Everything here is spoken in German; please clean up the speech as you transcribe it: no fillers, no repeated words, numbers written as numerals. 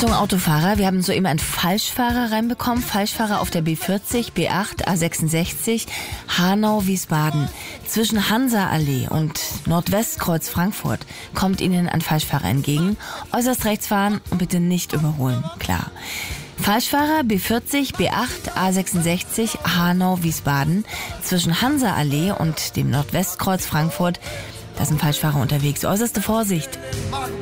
Achtung Autofahrer, wir haben soeben einen Falschfahrer reinbekommen. Falschfahrer auf der B40, B8, A66, Hanau-Wiesbaden. Zwischen Hansa-Allee und Nordwestkreuz Frankfurt kommt Ihnen ein Falschfahrer entgegen. Äußerst rechts fahren und bitte nicht überholen, klar. Falschfahrer B40, B8, A66, Hanau-Wiesbaden. Zwischen Hansa-Allee und dem Nordwestkreuz Frankfurt. Da sind Falschfahrer unterwegs. Äußerste Vorsicht.